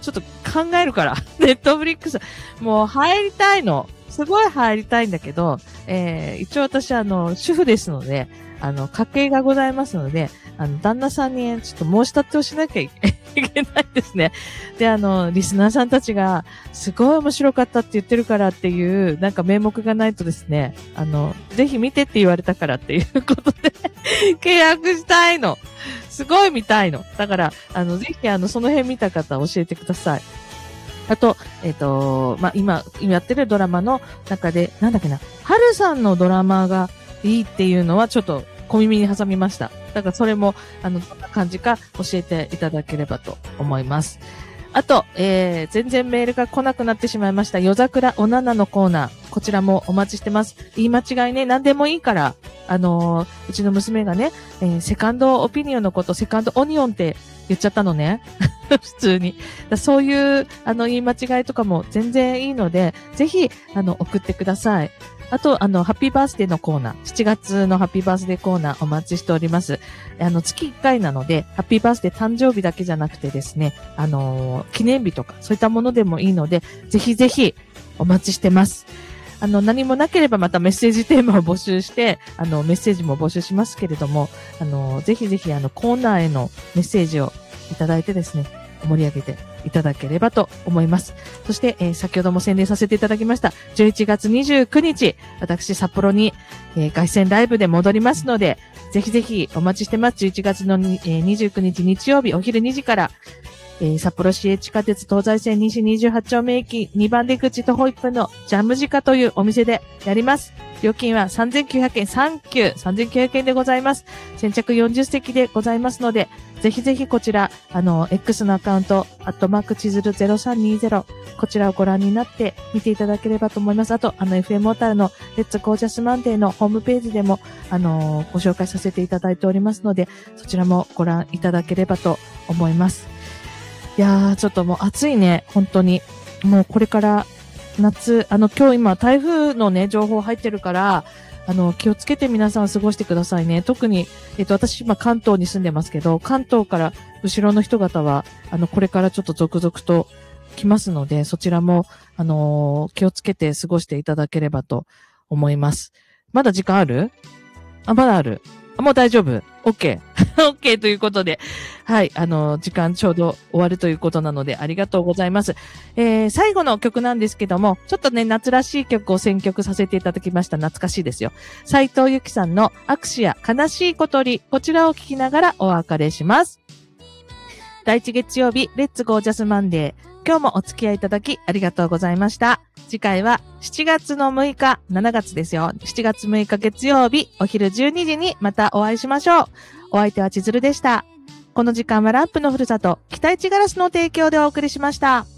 ちょっと考えるから。ネットフリックス、もう入りたいの。すごい入りたいんだけど、一応私主婦ですので、家計がございますので、旦那さんにちょっと申し立てをしなきゃいけないですね。で、リスナーさんたちが、すごい面白かったって言ってるからっていう、なんか名目がないとですね、ぜひ見てって言われたからっていうことで、契約したいの。すごい見たいの。だから、ぜひその辺見た方教えてください。あと、今やってるドラマの中で、なんだっけな、春さんのドラマがいいっていうのはちょっと小耳に挟みました。だからそれも、どんな感じか教えていただければと思います。あと、全然メールが来なくなってしまいました。夜桜おななのコーナー。こちらもお待ちしてます。言い間違いね、何でもいいから、うちの娘がね、セカンドオピニオンのこと、セカンドオニオンって言っちゃったのね。普通に。そういう、言い間違いとかも全然いいので、ぜひ、送ってください。あと、ハッピーバースデーのコーナー、7月のハッピーバースデーコーナーお待ちしております。月1回なので、ハッピーバースデー誕生日だけじゃなくてですね、記念日とか、そういったものでもいいので、ぜひぜひお待ちしてます。何もなければまたメッセージテーマを募集して、メッセージも募集しますけれども、ぜひぜひコーナーへのメッセージをいただいてですね、盛り上げていただければと思います。そして、先ほども宣伝させていただきました、11月29日、私、札幌に、凱旋ライブで戻りますので、ぜひぜひお待ちしてます。11月の29日日曜日お昼2時から、札幌市営地下鉄東西線西28丁目駅2番出口徒歩1分のジャムジカというお店でやります。料金は3900円、3900円でございます。先着40席でございますので、ぜひぜひこちら、X のアカウント、チズル0320、こちらをご覧になって見ていただければと思います。あと、FM オタルのレッツゴージャスマンデーのホームページでも、ご紹介させていただいておりますので、そちらもご覧いただければと思います。いやー、ちょっともう暑いね、本当に。もうこれから夏、今日今台風のね、情報入ってるから、気をつけて皆さん過ごしてくださいね。特に、私今関東に住んでますけど、関東から後ろの人方は、これからちょっと続々と来ますので、そちらも、気をつけて過ごしていただければと思います。まだ時間ある？まだある。もう大丈夫。OK。OK ということで。はい。時間ちょうど終わるということなので、ありがとうございます。最後の曲なんですけども、ちょっとね、夏らしい曲を選曲させていただきました。懐かしいですよ。斉藤由貴さんの握手や悲しい小鳥。こちらを聞きながらお別れします。第1月曜日、レッツゴージャスマンデー。今日もお付き合いいただきありがとうございました。次回は7月の6日、7月ですよ。7月6日月曜日、お昼12時にまたお会いしましょう。お相手は千鶴でした。この時間はランプのふるさと、北市ガラスの提供でお送りしました。